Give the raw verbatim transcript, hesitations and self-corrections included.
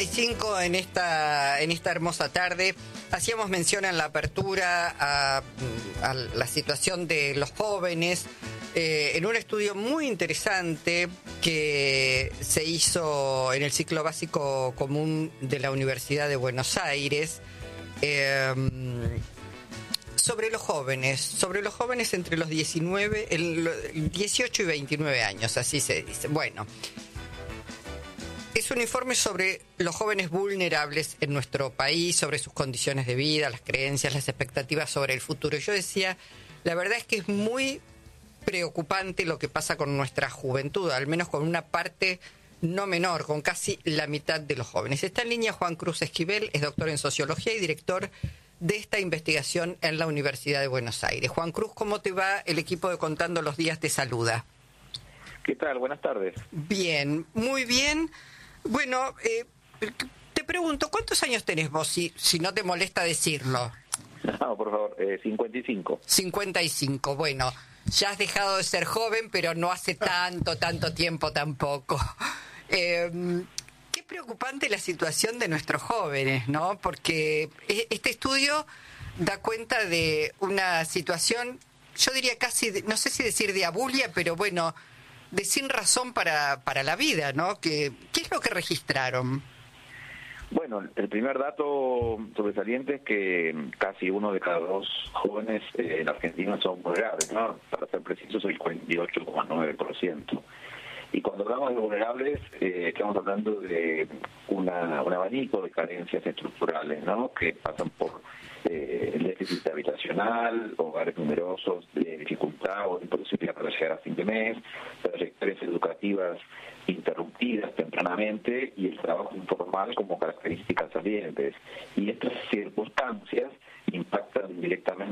y cinco en esta, en esta hermosa tarde. Hacíamos mención en la apertura a, a la situación de los jóvenes eh, en un estudio muy interesante que se hizo en el ciclo básico común de la Universidad de Buenos Aires eh, sobre los jóvenes, sobre los jóvenes entre los diecinueve, el dieciocho y veintinueve años, así se dice. Bueno, es un informe sobre los jóvenes vulnerables en nuestro país, sobre sus condiciones de vida, las creencias, las expectativas sobre el futuro. Yo decía, la verdad es que es muy preocupante lo que pasa con nuestra juventud, al menos con una parte no menor, con casi la mitad de los jóvenes. Está en línea Juan Cruz Esquivel, es doctor en Sociología y director de esta investigación en la Universidad de Buenos Aires. Juan Cruz, ¿cómo te va? El equipo de Contando los Días te saluda. ¿Qué tal? Buenas tardes. Bien, muy bien. Bueno, eh, te pregunto, ¿cuántos años tenés vos, si, si no te molesta decirlo? No, por favor, eh, cincuenta y cinco. cincuenta y cinco, bueno, ya has dejado de ser joven, pero no hace tanto, tanto tiempo tampoco. Eh, qué preocupante la situación de nuestros jóvenes, ¿no? Porque este estudio da cuenta de una situación, yo diría casi, de, no sé si decir de abulia, pero bueno, de sin razón para, para la vida, ¿no? ¿Qué, ¿Qué es lo que registraron? Bueno, el primer dato sobresaliente es que casi uno de cada dos jóvenes eh, en Argentina son vulnerables, ¿no? Para ser precisos, el cuarenta y ocho coma nueve por ciento. Y cuando hablamos de vulnerables, eh, estamos hablando de una, un abanico de carencias estructurales, ¿no? Que pasan por eh, el déficit habitacional, hogares numerosos, de dificultad o imposibilidad para llegar a fin de mes, trayectorias educativas interrumpidas tempranamente y el trabajo informal como características salientes. Y estas circunstancias impactan directamente